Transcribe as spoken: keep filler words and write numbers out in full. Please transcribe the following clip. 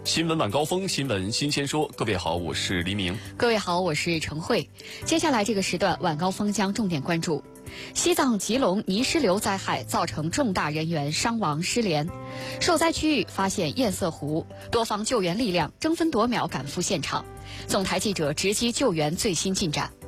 新闻晚高峰，新闻新鲜说。各位好，我是黎明。 各位好，我是陈慧。接下来这个时段晚高峰将重点关注西藏吉隆泥石流灾害造成重大人员伤亡失联，受灾区域发现堰塞湖，多方救援力量争分夺秒赶赴现场。总台记者直击救援最新进展。